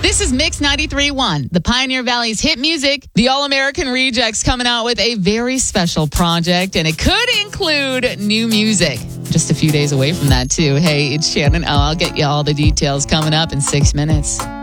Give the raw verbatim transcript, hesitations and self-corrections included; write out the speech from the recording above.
This is Mix ninety-three point one, the Pioneer Valley's hit music. The All-American Rejects coming out with a very special project, and it could include new music. Just a few days away from that, too. Hey, it's Shannon. Oh, I'll get you all the details coming up in six minutes.